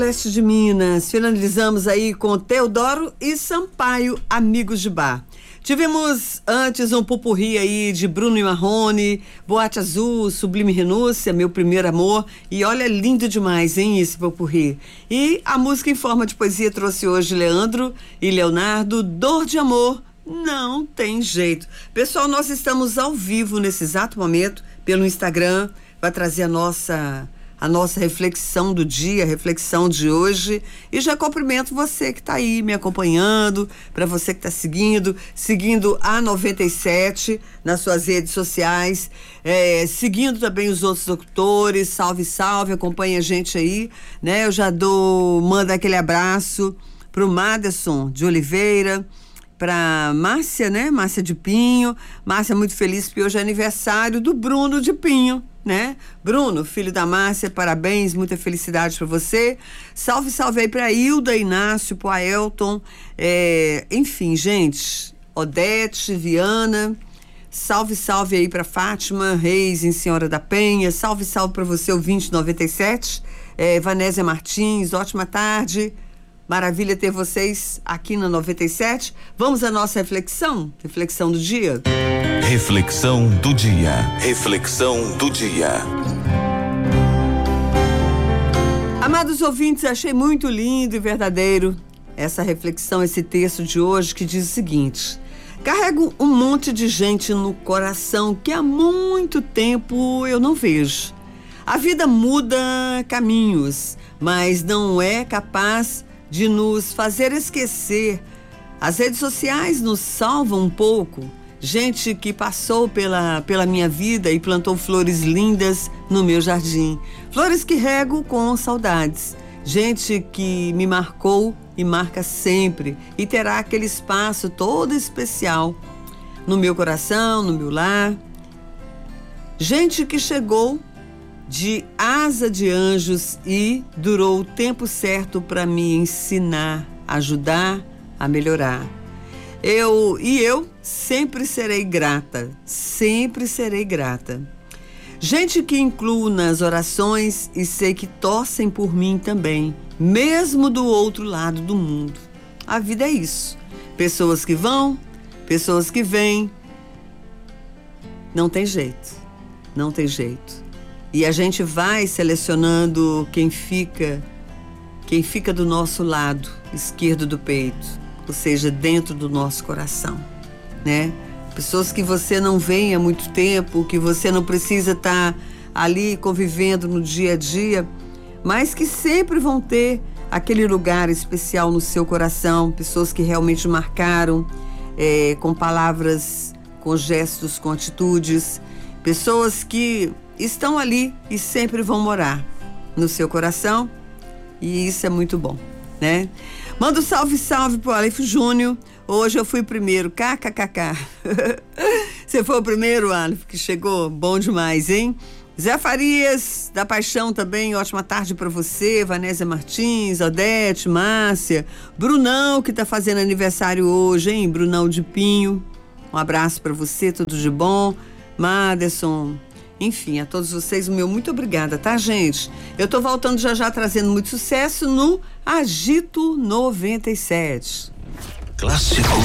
Leste de Minas, finalizamos aí com Teodoro e Sampaio, Amigos de Bar. Tivemos antes um pupurri aí de Bruno e Marrone, Boate Azul, Sublime Renúncia, Meu Primeiro Amor, e olha, lindo demais, hein, esse pupurri. E a música em forma de poesia trouxe hoje Leandro e Leonardo, Dor de Amor, Não Tem Jeito. Pessoal, nós estamos ao vivo nesse exato momento pelo Instagram, vai trazer a nossa reflexão do dia, a reflexão de hoje, e já cumprimento você que está aí me acompanhando, para você que está seguindo a 97 nas suas redes sociais, seguindo também os outros locutores, salve, acompanha a gente aí, né? Eu já mando aquele abraço pro Maderson de Oliveira, para Márcia, né? Márcia de Pinho. Márcia muito feliz porque hoje é aniversário do Bruno de Pinho, né? Bruno, filho da Márcia, parabéns, muita felicidade para você. Salve aí para Hilda, Inácio, pro Aelton, enfim, gente, Odete, Viana, salve aí para Fátima Reis em Senhora da Penha, salve para você, ouvinte 97, Vanésia Martins, ótima tarde. Maravilha ter vocês aqui na 97. Vamos à nossa reflexão do dia? Reflexão do dia. Amados ouvintes, achei muito lindo e verdadeiro essa reflexão, esse texto de hoje que diz o seguinte: carrego um monte de gente no coração que há muito tempo eu não vejo. A vida muda caminhos, mas não é capaz de nos fazer esquecer. As redes sociais nos salvam um pouco. Gente que passou pela minha vida e plantou flores lindas no meu jardim. Flores que rego com saudades. Gente que me marcou e marca sempre e terá aquele espaço todo especial no meu coração, no meu lar. Gente que chegou de asa de anjos e durou o tempo certo para me ensinar, ajudar a melhorar. Eu sempre serei grata, Gente que incluo nas orações e sei que torcem por mim também, mesmo do outro lado do mundo. A vida é isso. Pessoas que vão, pessoas que vêm. Não tem jeito. E a gente vai selecionando quem fica do nosso lado esquerdo do peito, ou seja, dentro do nosso coração, né? Pessoas que você não vê há muito tempo, que você não precisa estar ali convivendo no dia a dia, mas que sempre vão ter aquele lugar especial no seu coração, pessoas que realmente marcaram, com palavras, com gestos, com atitudes, pessoas que estão ali e sempre vão morar no seu coração, e isso é muito bom, né? Manda um salve pro Aleph Júnior. Hoje eu fui primeiro, kkkk. Você foi o primeiro, Aleph, que chegou? Bom demais, hein? Zé Farias, da Paixão também, ótima tarde para você. Vanésia Martins, Odete, Márcia, Brunão, que tá fazendo aniversário hoje, hein? Brunão de Pinho, um abraço para você, tudo de bom. Maderson, enfim, a todos vocês, o meu muito obrigada, tá, gente? Eu tô voltando já trazendo muito sucesso no Agito 97. Clássico.